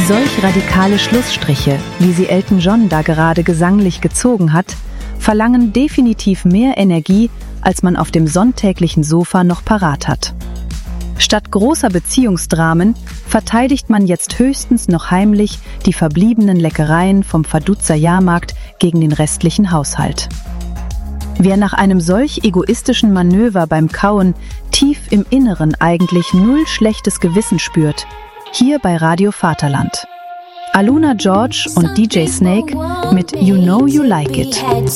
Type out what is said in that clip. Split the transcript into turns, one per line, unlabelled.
Solch radikale Schlussstriche, wie sie Elton John da gerade gesanglich gezogen hat, verlangen definitiv mehr Energie, als man auf dem sonntäglichen Sofa noch parat hat. Statt großer Beziehungsdramen verteidigt man jetzt höchstens noch heimlich die verbliebenen Leckereien vom Vaduz Jahrmarkt gegen den restlichen Haushalt. Wer nach einem solch egoistischen Manöver beim Kauen tief im Inneren eigentlich null schlechtes Gewissen spürt, hier bei Radio Vaterland. Aluna George und DJ Snake mit You Know You Like It.